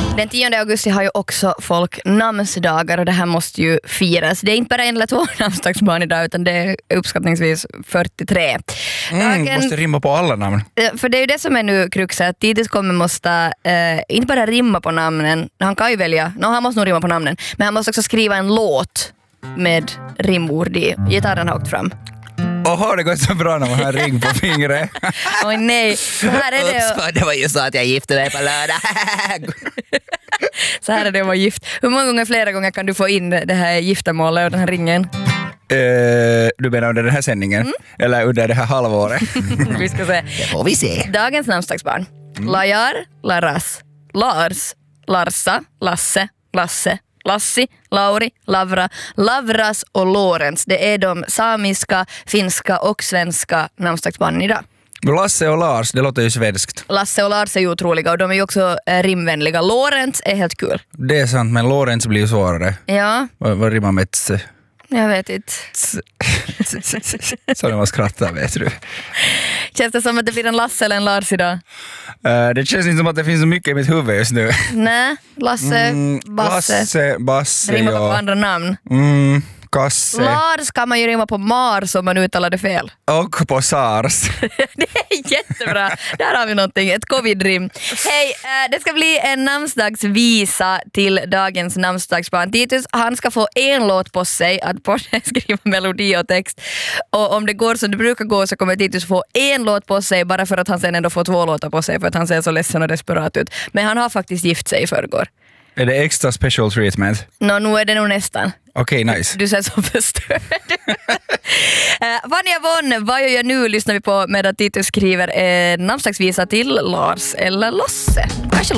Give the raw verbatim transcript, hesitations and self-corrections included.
Den tionde augusti har ju också folk namnsdagar och det här måste ju firas. Det är inte bara en eller två namnsdagsbarn idag utan det är uppskattningsvis fyrtiotre. Mm, Dagen, måste rimma på alla namn. För det är ju det som är nu kruxet. Tidigt kommer måste eh, inte bara rimma på namnen. Han kan ju välja, no, han måste nog rimma på namnen. Men han måste också skriva en låt med rimord i. Gitarren har åkt fram. Åh, det går så bra när man har ring på fingret. Oj nej, så här är det. Ups, det var ju så att jag gifte mig på lördag. Så här är det att vara gift. Hur många gånger, flera gånger kan du få in det här giftermålet och den här ringen? Uh, du menar under den här sändningen? Mm. Eller under det här halvåret? Vi ska se. Det får vi se. Dagens namnsdagsbarn. Mm. Lajar, Laras, Lars, Larsa, Lasse, Lasse, Lassi, Lauri, Lavra, Lavras och Lorentz. Det är de samiska, finska och svenska namnsdagsbarnen idag. Lasse och Lars, det låter ju svenskt. Lasse och Lars är ju otroliga och de är ju också äh, rimvänliga. Lorentz är helt kul. Det är sant, men Lorentz blir ju svårare. Ja. Vad, vad rimmar med ett... Jag vet inte. Så när man skrattar, vet du. Känns det som att det blir en Lasse eller en Lars idag? Uh, det känns inte som att det finns så mycket i mitt huvud just nu. Nej, Lasse, mm, Basse. Lasse, Basse, rimmar ja. på andra namn. Mm, Kasse. Lars kan man ju rimma på Mars om man uttalar det fel. Och på Sars. Det är jättebra. Där har vi någonting, ett covid-rim. Hej, äh, det ska bli en namnsdagsvisa till dagens namnsdagsbarn. Titus, han ska få en låt på sig att skriva melodi och text. Och om det går som det brukar gå så kommer Titus få en låt på sig bara för att han sen ändå får två låtar på sig för att han ser så ledsen och desperat ut. Men han har faktiskt gift sig i förrgår. Är det extra special treatment? Nå, no, nu är det nog nästan. Okej, okay, nice. Du ser så förstörd. uh, Vanja Von, vad gör jag nu? Lyssnar vi på medan Titus skriver en namnsdagsvisa till Lars eller Lasse. Kanske